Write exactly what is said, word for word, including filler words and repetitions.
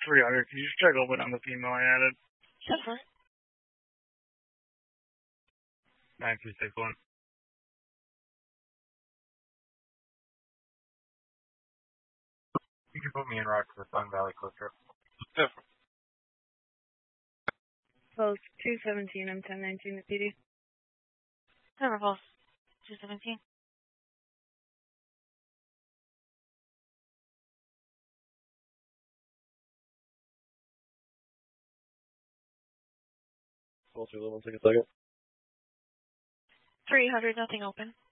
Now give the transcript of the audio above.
three hundred. Can you just check open on the female I added? Sure. nine three six one. You can put me in route for the Sun Valley Cliff Trip. Yep. Post two seventeen, I'm ten nineteen at P D. Number Post two seventeen. Hold through, one second, second. three hundred, nothing open.